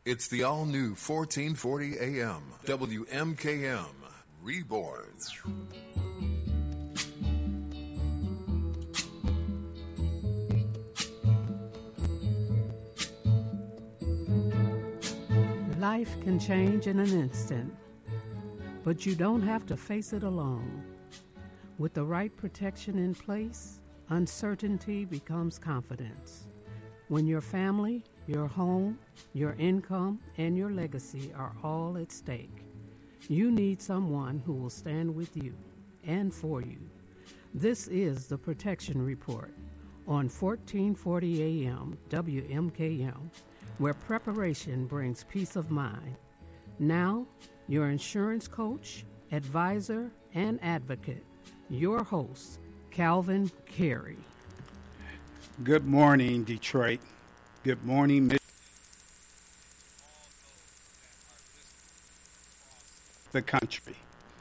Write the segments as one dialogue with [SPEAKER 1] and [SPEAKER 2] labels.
[SPEAKER 1] It's the all-new 1440 AM, WMKM, Reborn.
[SPEAKER 2] Life can change in an instant, but you don't have to face it alone. With the right protection in place, uncertainty becomes confidence. When your family, your home, your income, and your legacy are all at stake, you need someone who will stand with you and for you. This is the Protection Report on 1440 AM WMKM, where preparation brings peace of mind. Now, your insurance coach, advisor, and advocate, your host, Calvin Carey.
[SPEAKER 3] Good morning, Detroit. Good morning, the country.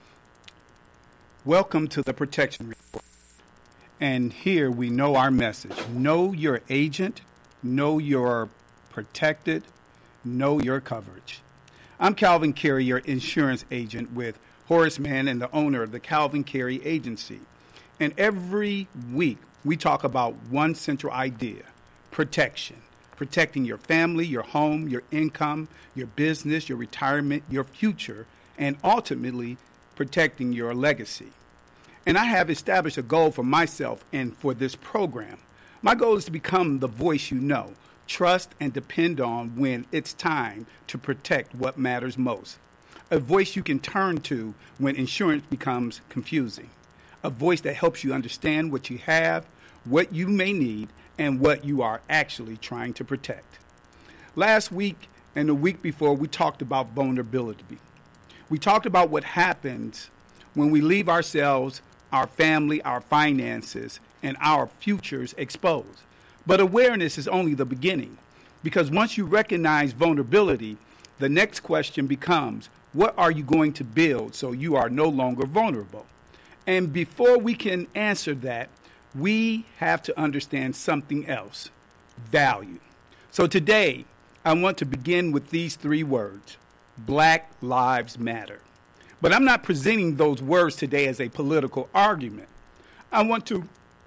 [SPEAKER 3] Welcome to the Protection Report. And here we know our message. Know your agent, know your protected, know your coverage. I'm Calvin Carey, your insurance agent with Horace Mann and the owner of the Calvin Carey Agency. And every week we talk about one central idea: protection. Protecting your family, your home, your income, your business, your retirement, your future, and ultimately protecting your legacy. And I have established a goal for myself and for this program. My goal is to become the voice you know, trust, and depend on when it's time to protect what matters most. A voice you can turn to when insurance becomes confusing. A voice that helps you understand what you have, what you may need, and what you are actually trying to protect. Last week and the week before, we talked about vulnerability. We talked about what happens when we leave ourselves, our family, our finances, and our futures exposed. But awareness is only the beginning, because once you recognize vulnerability, the next question becomes, what are you going to build so you are no longer vulnerable? And before we can answer that, we have to understand something else: value. So today, I want to begin with these three words: Black Lives Matter. But I'm not presenting those words today as a political argument. I want to,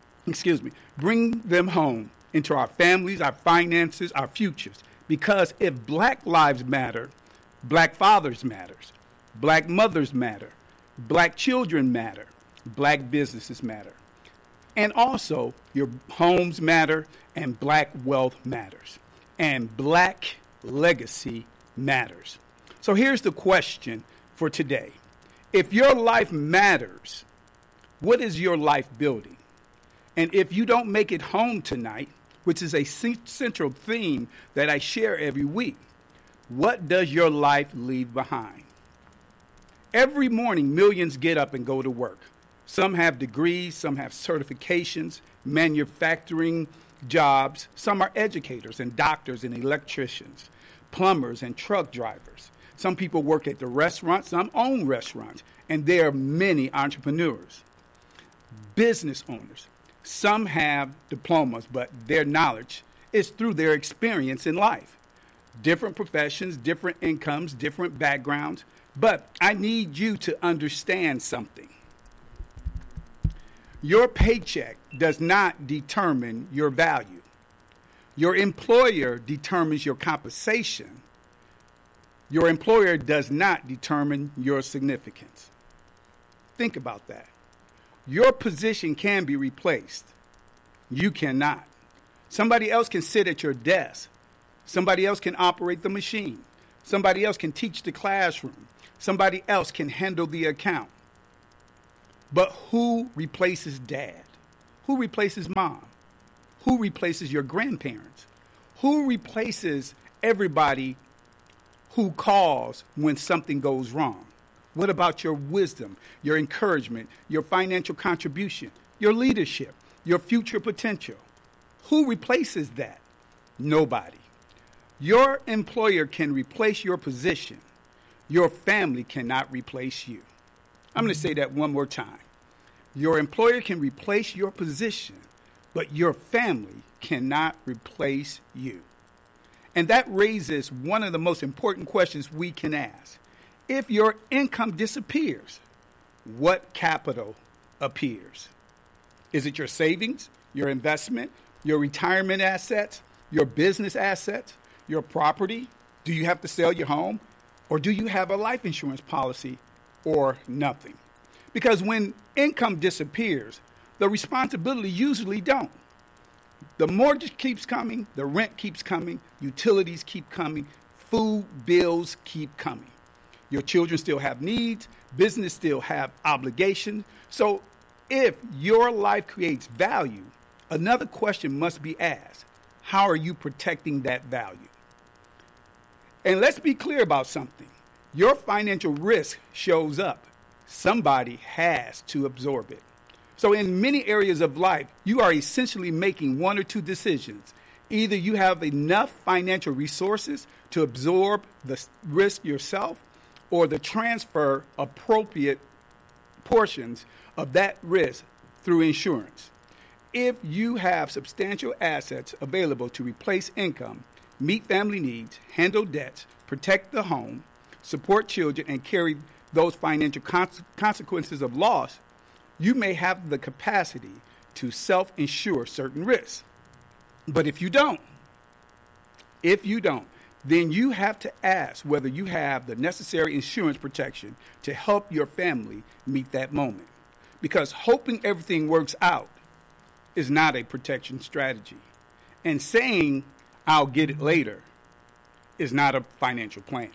[SPEAKER 3] bring them home into our families, our finances, our futures. Because if Black lives matter, Black fathers matters, Black mothers matter, Black children matter, Black businesses matter. And also, your homes matter, and Black wealth matters, and Black legacy matters. So here's the question for today. If your life matters, what is your life building? And if you don't make it home tonight, which is a central theme that I share every week, what does your life leave behind? Every morning, millions get up and go to work. Some have degrees, some have certifications, manufacturing jobs. Some are educators and doctors and electricians, plumbers and truck drivers. Some people work at the restaurants, some own restaurants, and there are many entrepreneurs, business owners. Some have diplomas, but their knowledge is through their experience in life. Different professions, different incomes, different backgrounds. But I need you to understand something. Your paycheck does not determine your value. Your employer determines your compensation. Your employer does not determine your significance. Think about that. Your position can be replaced. You cannot. Somebody else can sit at your desk. Somebody else can operate the machine. Somebody else can teach the classroom. Somebody else can handle the account. But who replaces dad? Who replaces mom? Who replaces your grandparents? Who replaces everybody who calls when something goes wrong? What about your wisdom, your encouragement, your financial contribution, your leadership, your future potential? Who replaces that? Nobody. Your employer can replace your position. Your family cannot replace you. I'm going to say that one more time. Your employer can replace your position, but your family cannot replace you. And that raises one of the most important questions we can ask. If your income disappears, what capital appears? Is it your savings, your investment, your retirement assets, your business assets, your property? Do you have to sell your home? Or do you have a life insurance policy or nothing? Because when income disappears, the responsibility usually don't. The mortgage keeps coming, the rent keeps coming, utilities keep coming, food bills keep coming. Your children still have needs, business still have obligations. So if your life creates value, another question must be asked. How are you protecting that value? And let's be clear about something. Your financial risk shows up. Somebody has to absorb it. So in many areas of life, you are essentially making one or two decisions. Either you have enough financial resources to absorb the risk yourself, or to transfer appropriate portions of that risk through insurance. If you have substantial assets available to replace income, meet family needs, handle debts, protect the home, support children, and carry those financial consequences of loss, you may have the capacity to self-insure certain risks. But if you don't, then you have to ask whether you have the necessary insurance protection to help your family meet that moment. Because hoping everything works out is not a protection strategy. And saying, I'll get it later, is not a financial plan.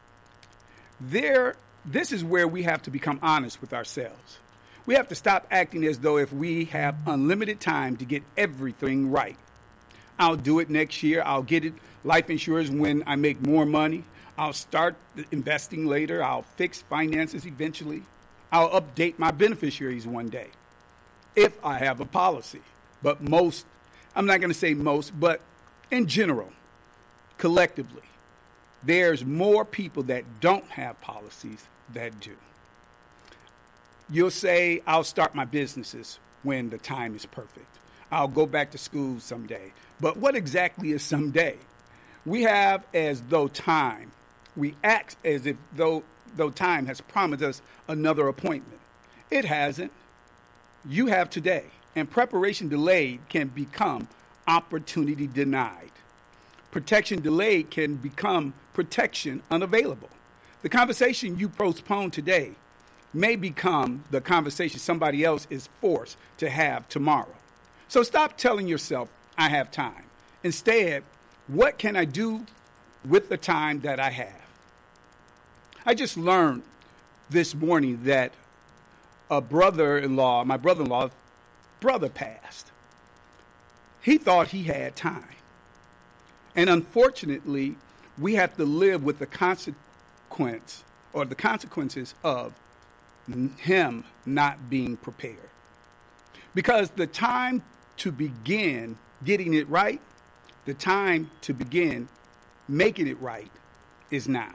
[SPEAKER 3] This is where we have to become honest with ourselves. We have to stop acting as though if we have unlimited time to get everything right. I'll do it next year. I'll get it life insurance when I make more money. I'll start investing later. I'll fix finances eventually. I'll update my beneficiaries one day if I have a policy. But most, I'm not going to say most, but in general, collectively, there's more people that don't have policies that do. You'll say, I'll start my businesses when the time is perfect. I'll go back to school someday. But what exactly is someday? We have as though time. We act as if though time has promised us another appointment. It hasn't. You have today. And preparation delayed can become opportunity denied. Protection delayed can become protection unavailable. The conversation you postpone today may become the conversation somebody else is forced to have tomorrow. So stop telling yourself, I have time. Instead, what can I do with the time that I have? I just learned this morning that my brother-in-law's brother passed. He thought he had time. And unfortunately, we have to live with the consequences of him not being prepared. Because the time to begin getting it right, the time to begin making it right is now.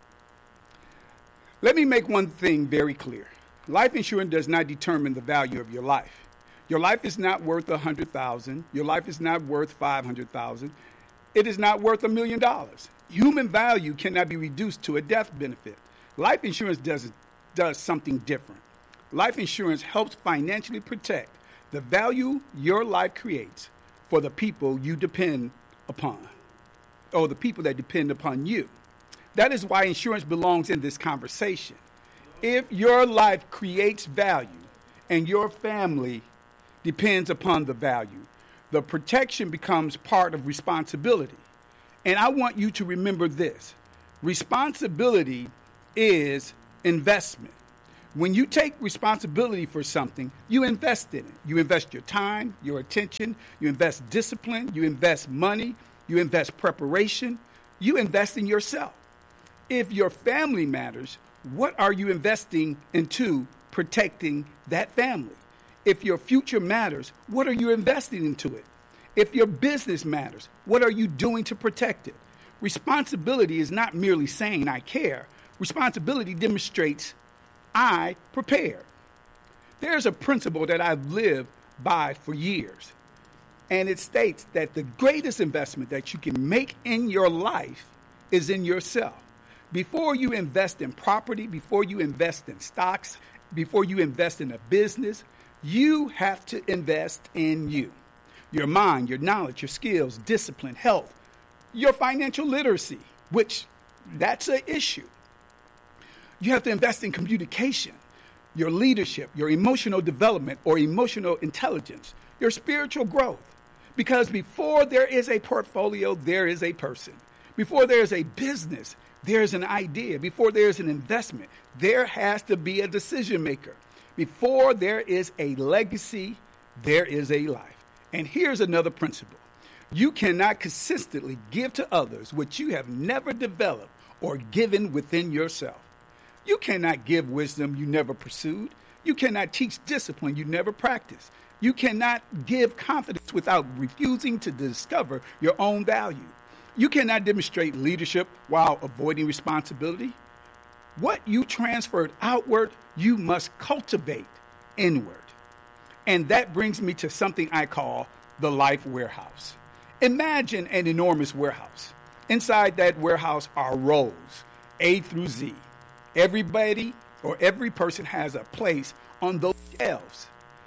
[SPEAKER 3] Let me make one thing very clear. Life insurance does not determine the value of your life. Your life is not worth $100,000. Your life is not worth $500,000. It is not worth $1 million. Human value cannot be reduced to a death benefit. Life insurance does something different. Life insurance helps financially protect the value your life creates for the people you depend upon, or the people that depend upon you. That is why insurance belongs in this conversation. If your life creates value and your family depends upon the value, the protection becomes part of responsibility. And I want you to remember this. Responsibility is investment. When you take responsibility for something, you invest in it. You invest your time, your attention, you invest discipline, you invest money, you invest preparation, you invest in yourself. If your family matters, what are you investing into protecting that family? If your future matters, what are you investing into it? If your business matters, what are you doing to protect it? Responsibility is not merely saying I care. Responsibility demonstrates I prepared. There's a principle that I've lived by for years. And it states that the greatest investment that you can make in your life is in yourself. Before you invest in property, before you invest in stocks, before you invest in a business, you have to invest in you. Your mind, your knowledge, your skills, discipline, health, your financial literacy, which that's an issue. You have to invest in communication, your leadership, your emotional development or emotional intelligence, your spiritual growth. Because before there is a portfolio, there is a person. Before there is a business, there is an idea. Before there is an investment, there has to be a decision maker. Before there is a legacy, there is a life. And here's another principle. You cannot consistently give to others what you have never developed or given within yourself. You cannot give wisdom you never pursued. You cannot teach discipline you never practiced. You cannot give confidence without refusing to discover your own value. You cannot demonstrate leadership while avoiding responsibility. What you transferred outward, you must cultivate inward. And that brings me to something I call the life warehouse. Imagine an enormous warehouse. Inside that warehouse are rows, A through Z. Everybody or every person has a place on those shelves.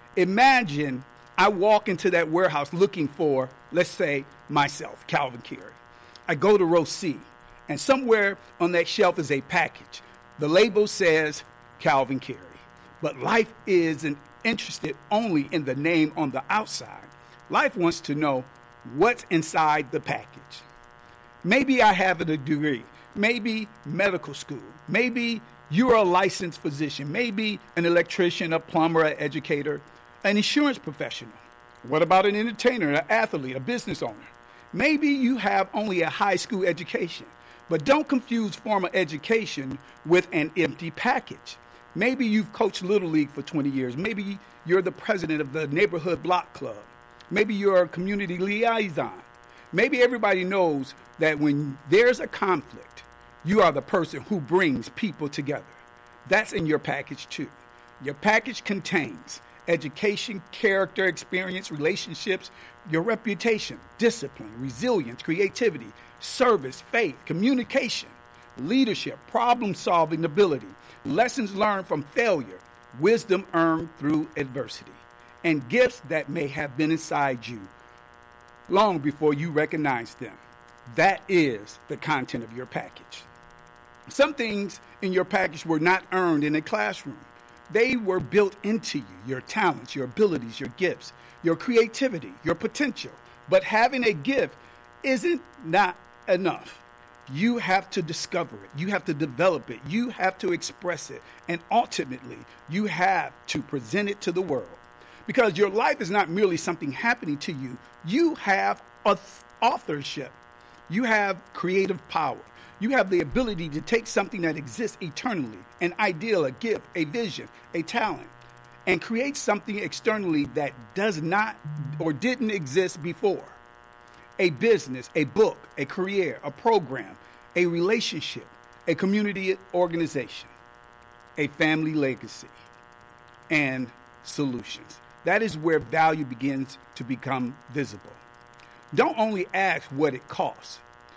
[SPEAKER 3] Imagine I walk into that warehouse looking for, let's say, myself, Calvin Carey. I go to row C, and somewhere on that shelf is a package. The label says Calvin Carey, but life isn't interested only in the name on the outside. Life wants to know what's inside the package. Maybe I have a degree, maybe medical school, maybe you're a licensed physician, maybe an electrician, a plumber, an educator, an insurance professional. What about an entertainer, an athlete, a business owner? Maybe you have only a high school education, but don't confuse formal education with an empty package. Maybe you've coached Little League for 20 years. Maybe you're the president of the neighborhood block club. Maybe you're a community liaison. Maybe everybody knows that when there's a conflict, you are the person who brings people together. That's in your package too. Your package contains education, character, experience, relationships, your reputation, discipline, resilience, creativity, service, faith, communication, leadership, problem-solving ability, lessons learned from failure, wisdom earned through adversity, and gifts that may have been inside you long before you recognized them. That is the content of your package. Some things in your package were not earned in a classroom. They were built into you, your talents, your abilities, your gifts, your creativity, your potential. But having a gift isn't not enough. You have to discover it. You have to develop it. You have to express it. And ultimately, you have to present it to the world. Because your life is not merely something happening to you. You have authorship. You have creative power. You have the ability to take something that exists eternally, an ideal, a gift, a vision, a talent, and create something externally that does not or didn't exist before. A business, a book, a career, a program, a relationship, a community organization, a family legacy, and solutions. That is where value begins to become visible. Don't only ask what it costs.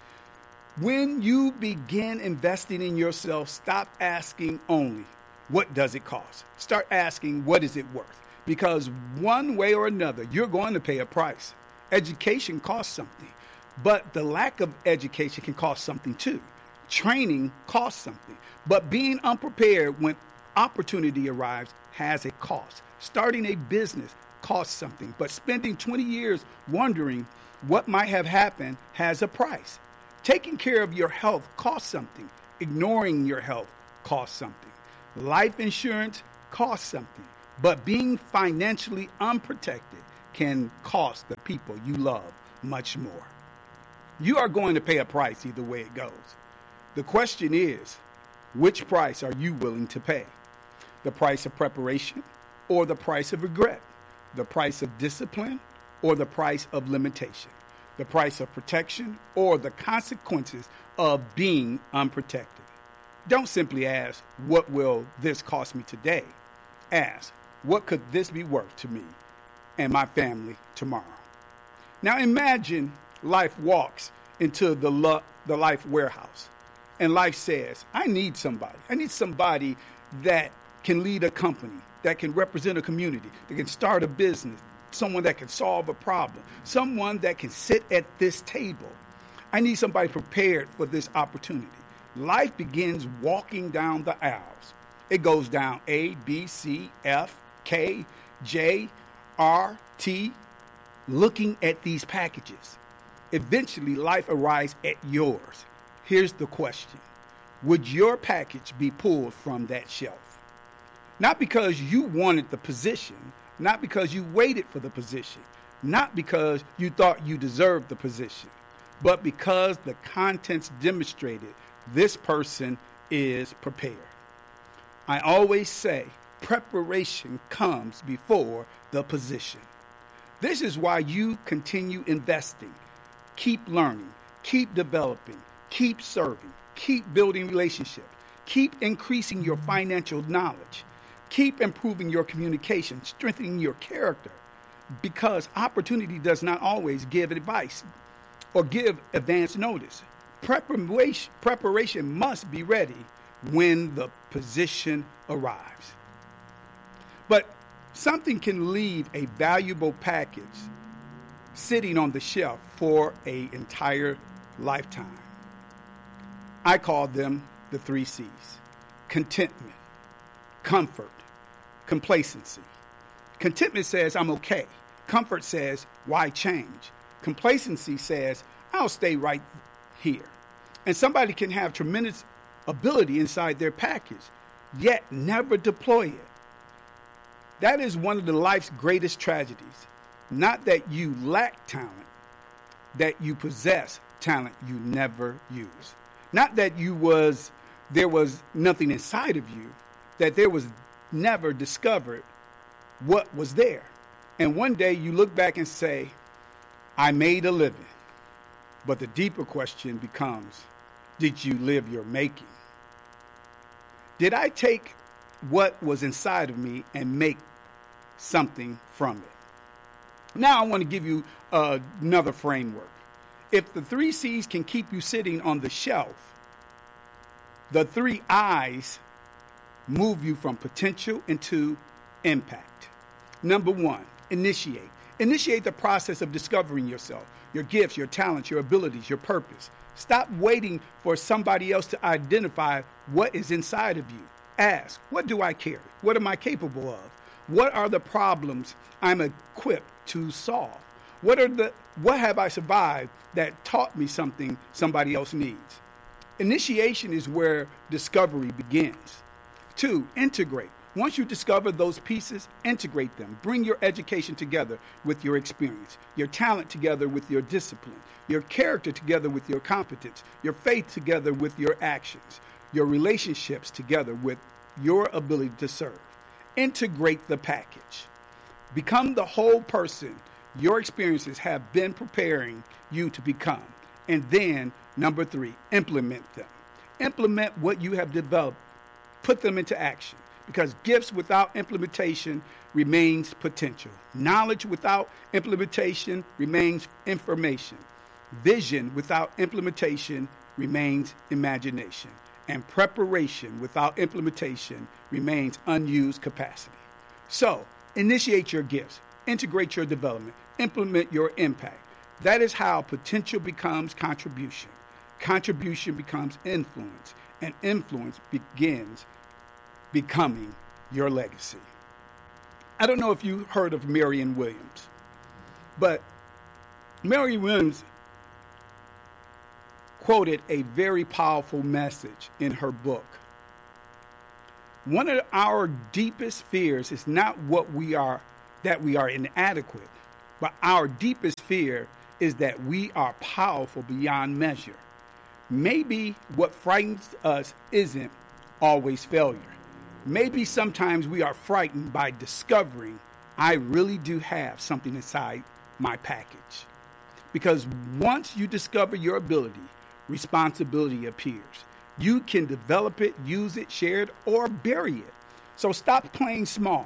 [SPEAKER 3] When you begin investing in yourself, stop asking only, what does it cost? Start asking, what is it worth? Because one way or another, you're going to pay a price. Education costs something, but the lack of education can cost something too. Training costs something, but being unprepared when opportunity arrives has a cost. Starting a business costs something, but spending 20 years wondering what might have happened has a price. Taking care of your health costs something. Ignoring your health costs something. Life insurance costs something. But being financially unprotected can cost the people you love much more. You are going to pay a price either way it goes. The question is, which price are you willing to pay? The price of preparation or the price of regret? The price of discipline or the price of limitation? The price of protection or the consequences of being unprotected? Don't simply ask, what will this cost me today? Ask, what could this be worth to me and my family tomorrow? Now imagine life walks into the life warehouse, and life says, I need somebody. I need somebody that can lead a company, that can represent a community, that can start a business, someone that can solve a problem, someone that can sit at this table. I need somebody prepared for this opportunity. Life begins walking down the aisles. It goes down A, B, C, F, K, J, R, T, looking at these packages. Eventually, life arrives at yours. Here's the question. Would your package be pulled from that shelf? Not because you wanted the position, not because you waited for the position, not because you thought you deserved the position, but because the contents demonstrated this person is prepared. I always say preparation comes before the position. This is why you continue investing, keep learning, keep developing, keep serving, keep building relationships, keep increasing your financial knowledge, keep improving your communication, strengthening your character, because opportunity does not always give advice or give advance notice. Preparation must be ready when the position arrives. But something can leave a valuable package sitting on the shelf for an entire lifetime. I call them the 3 C's: contentment, comfort, complacency. Contentment says, I'm okay. Comfort says, why change? Complacency says, I'll stay right here. And somebody can have tremendous ability inside their package, yet never deploy it. That is one of the life's greatest tragedies. Not that you lack talent, that you possess talent you never use. Not that there was nothing inside of you, that there was never discovered what was there. And one day you look back and say, I made a living. But the deeper question becomes, did you live your making? Did I take what was inside of me and make something from it? Now I want to give you another framework. If the 3 C's can keep you sitting on the shelf, the 3 I's move you from potential into impact. Number 1, initiate. Initiate the process of discovering yourself, your gifts, your talents, your abilities, your purpose. Stop waiting for somebody else to identify what is inside of you. Ask, what do I carry? What am I capable of? What are the problems I'm equipped to solve? What have I survived that taught me something somebody else needs? Initiation is where discovery begins. 2, integrate. Once you discover those pieces, integrate them. Bring your education together with your experience, your talent together with your discipline, your character together with your competence, your faith together with your actions, your relationships together with your ability to serve. Integrate the package. Become the whole person your experiences have been preparing you to become. And then, number 3, implement them. Implement what you have developed. Put them into action. Because gifts without implementation remains potential. Knowledge without implementation remains information. Vision without implementation remains imagination. And preparation without implementation remains unused capacity. So, initiate your gifts, integrate your development, implement your impact. That is how potential becomes contribution. Contribution becomes influence, and influence begins becoming your legacy. I don't know if you heard of Marianne Williams, but Marianne Williams quoted a very powerful message in her book. One of our deepest fears is not that we are inadequate, but our deepest fear is that we are powerful beyond measure. Maybe what frightens us isn't always failure. Maybe sometimes we are frightened by discovering I really do have something inside my package. Because once you discover your ability, responsibility appears. You can develop it, use it, share it, or bury it. So stop playing small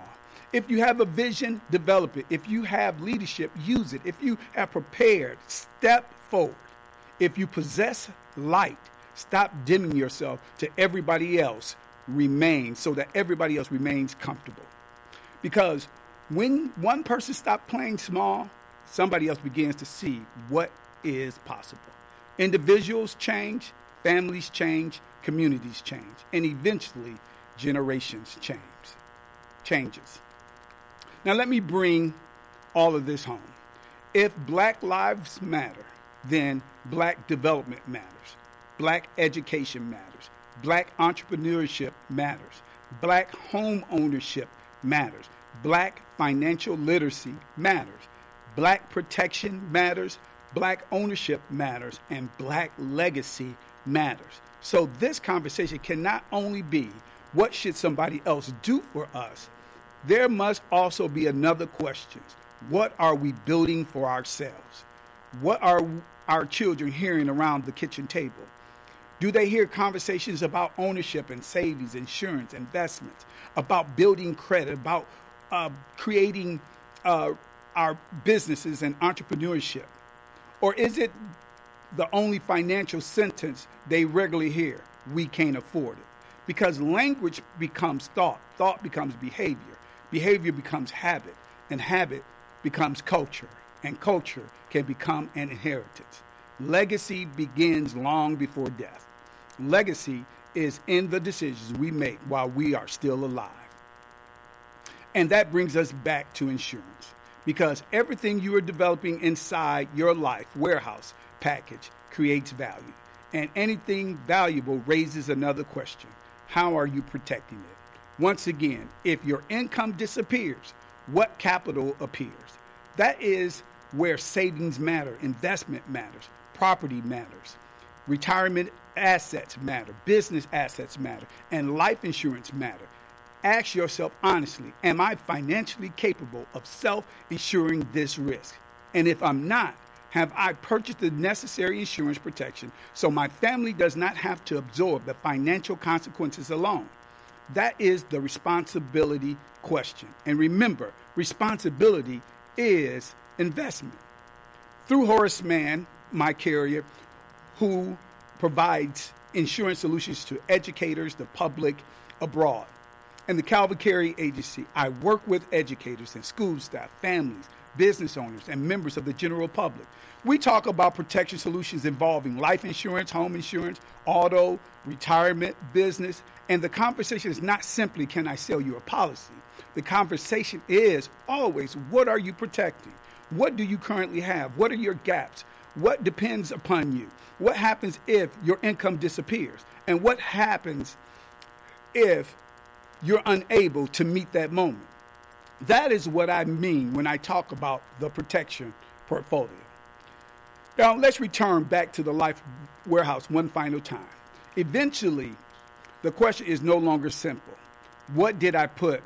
[SPEAKER 3] If you have a vision, develop it. If you have leadership, use it. If you have prepared, step forward. If you possess light, stop dimming yourself to everybody else. Remain so that everybody else remains comfortable. Because when one person stops playing small, somebody else begins to see what is possible. Individuals change, families change, communities change, and eventually generations changes. Now let me bring all of this home. If Black lives matter, then Black development matters. Black education matters. Black entrepreneurship matters. Black home ownership matters. Black financial literacy matters. Black protection matters. Black ownership matters. And Black legacy matters. So this conversation cannot only be what should somebody else do for us. There must also be another question. What are we building for ourselves? What are our children hearing around the kitchen table? Do they hear conversations about ownership and savings, insurance, investments, about building credit, about creating our businesses and entrepreneurship? Or is it the only financial sentence they regularly hear? We can't afford it. Because language becomes thought, thought becomes behavior, behavior becomes habit, and habit becomes culture, and culture can become an inheritance. Legacy begins long before death. Legacy is in the decisions we make while we are still alive. And that brings us back to insurance, because everything you are developing inside your life warehouse package creates value, and anything valuable raises another question. How are you protecting it? Once again, if your income disappears, what capital appears? That is where savings matter, investment matters, property matters, retirement assets matter, business assets matter, and life insurance matter. Ask yourself honestly, am I financially capable of self-insuring this risk? And if I'm not, have I purchased the necessary insurance protection so my family does not have to absorb the financial consequences alone? That is the responsibility question. And remember, responsibility is investment. Through Horace Mann, my carrier, who provides insurance solutions to educators, the public, abroad, and the Calvin Carey Agency, I work with educators and school staff, families, business owners, and members of the general public. We talk about protection solutions involving life insurance, home insurance, auto, retirement, business, and the conversation is not simply, can I sell you a policy? The conversation is always, what are you protecting? What do you currently have? What are your gaps? What depends upon you? What happens if your income disappears? And what happens if you're unable to meet that moment? That is what I mean when I talk about the protection portfolio. Now, let's return back to the life warehouse one final time. Eventually, the question is no longer simple. What did I put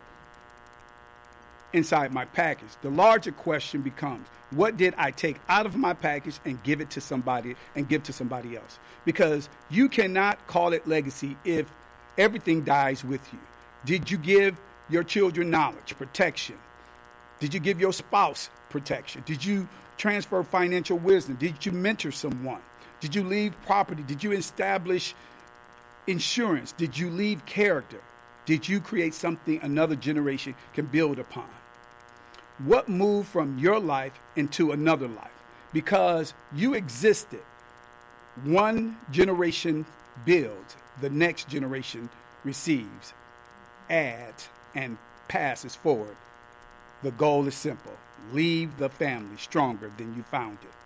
[SPEAKER 3] inside my package? The larger question becomes, what did I take out of my package and give it to somebody and give to somebody else? Because you cannot call it legacy if everything dies with you. Did you give your children knowledge, protection? Did you give your spouse protection? Did you transfer financial wisdom? Did you mentor someone? Did you leave property? Did you establish insurance? Did you leave character? Did you create something another generation can build upon? What moved from your life into another life? Because you existed. One generation builds, the next generation receives, adds, and passes forward. The goal is simple. Leave the family stronger than you found it.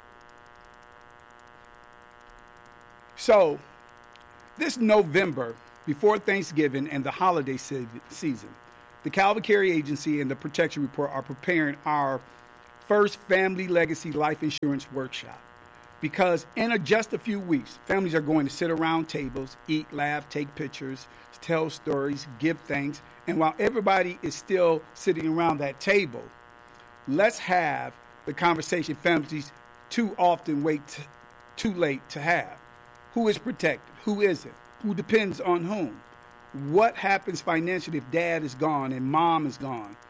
[SPEAKER 3] So, this November, before Thanksgiving and the holiday season, the Calvin Carey Agency and the Protection Report are preparing our first Family Legacy Life Insurance Workshop. Because in just a few weeks, families are going to sit around tables, eat, laugh, take pictures, tell stories, give thanks. And while everybody is still sitting around that table, let's have the conversation families too often wait too late to have. Who is protected? Who isn't? Who depends on whom? What happens financially if dad is gone and mom is gone?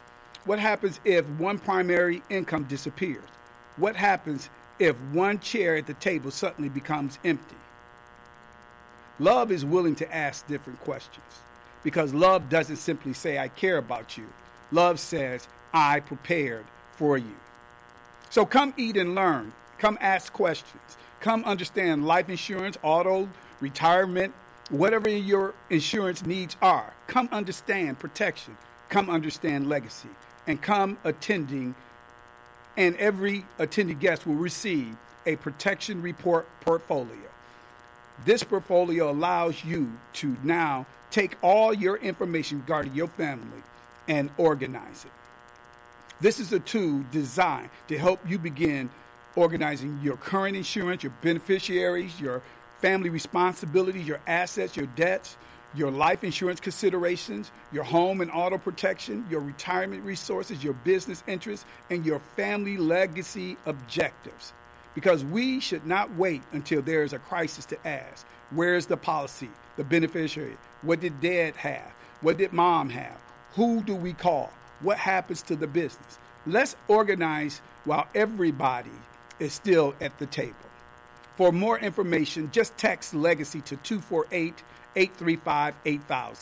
[SPEAKER 3] What happens if one primary income disappears? What happens if one chair at the table suddenly becomes empty? Love is willing to ask different questions because love doesn't simply say, I care about you. Love says, I prepared for you. So come eat and learn. Come ask questions. Come understand life insurance, auto, retirement, whatever your insurance needs are. Come understand protection. Come understand legacy. And come attending, and every attending guest will receive a protection report portfolio. This portfolio allows you to now take all your information regarding your family and organize it. This is a tool designed to help you begin organizing your current insurance, your beneficiaries, your family responsibilities, your assets, your debts, your life insurance considerations, your home and auto protection, your retirement resources, your business interests, and your family legacy objectives. Because we should not wait until there is a crisis to ask, where is the policy, the beneficiary? What did dad have? What did mom have? Who do we call? What happens to the business? Let's organize while everybody is still at the table. For more information, just text Legacy to 248-835-8000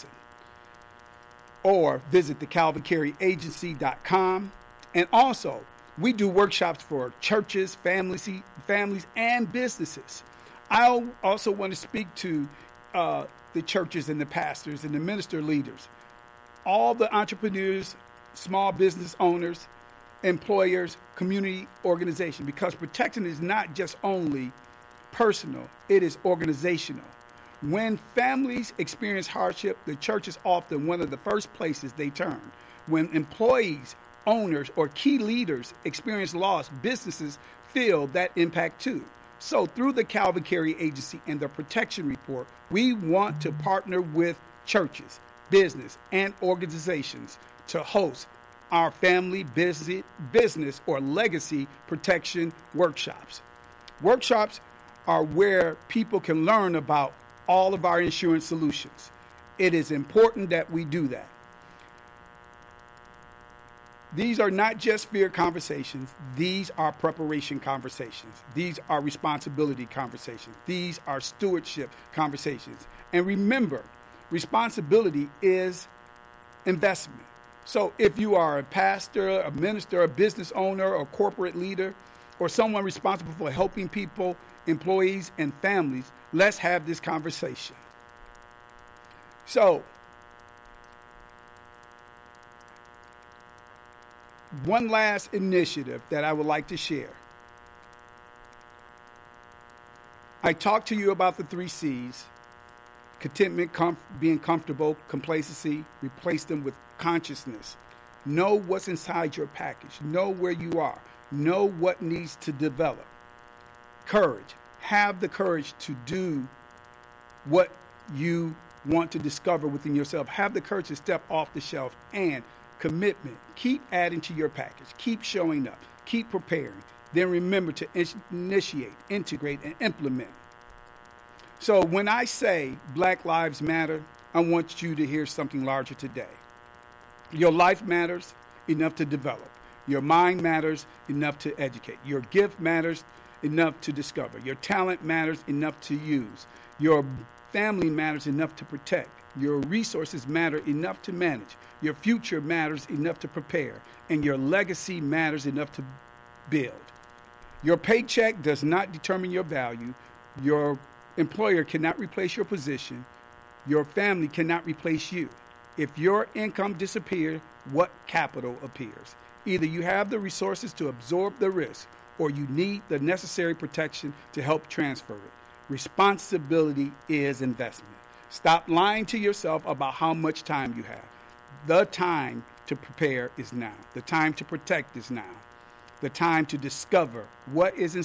[SPEAKER 3] or visit thecalvincarryagency.com. And also, we do workshops for churches, families, and businesses. I also want to speak to the churches and the pastors and the minister leaders, all the entrepreneurs, small business owners, employers, community organization, because protection is not just only personal, it is organizational. When families experience hardship, the church is often one of the first places they turn. When employees, owners, or key leaders experience loss, businesses feel that impact too. So through the Calvin Carey Agency and the Protection Report, we want to partner with churches, business, and organizations to host our family business or legacy protection workshops. Workshops are where people can learn about all of our insurance solutions. It is important that we do that. These are not just fear conversations. These are preparation conversations. These are responsibility conversations. These are stewardship conversations. And remember, responsibility is investment. So if you are a pastor, a minister, a business owner, or corporate leader, or someone responsible for helping people, employees, and families, let's have this conversation. So, one last initiative that I would like to share. I talked to you about the 3 C's: contentment, being comfortable, complacency. Replace them with consciousness. Know what's inside your package. Know where you are. Know what needs to develop. Courage. Have the courage to do what you want to discover within yourself. Have the courage to step off the shelf. And commitment. Keep adding to your package. Keep showing up. Keep preparing. Then remember to initiate, integrate, and implement. So when I say Black Lives Matter, I want you to hear something larger today. Your life matters enough to develop. Your mind matters enough to educate. Your gift matters enough to discover. Your talent matters enough to use. Your family matters enough to protect. Your resources matter enough to manage. Your future matters enough to prepare. And your legacy matters enough to build. Your paycheck does not determine your value. Your employer cannot replace your position. Your family cannot replace you. If your income disappears, what capital appears? Either you have the resources to absorb the risk, or you need the necessary protection to help transfer it. Responsibility is investment. Stop lying to yourself about how much time you have. The time to prepare is now. The time to protect is now. The time to discover what is inside